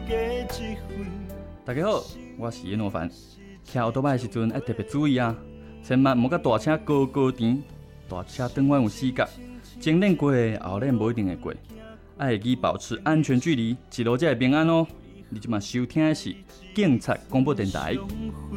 大家好，我是严若凡。骑奥多摆的时阵要特别注意啊，千万莫甲大车高高甜，大车转弯有死角，前练过的后练无一定会过。要会记保持安全距离，一路才会平安哦。你即马收听的是警察广播电台。